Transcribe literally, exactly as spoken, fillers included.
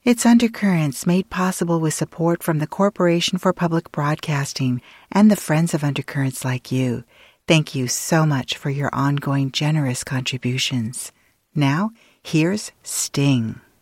It's Undercurrents, made possible with support from the Corporation for Public Broadcasting and the friends of Undercurrents like you. Thank you so much for your ongoing generous contributions. Now, here's Sting.